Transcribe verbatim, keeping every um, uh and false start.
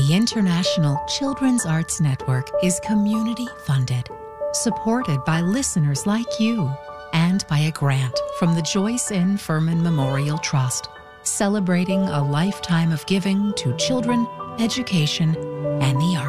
The International Children's Arts Network is community funded, supported by listeners like you, and by a grant from the Joyce N. Furman Memorial Trust, celebrating a lifetime of giving to children, education, and the arts.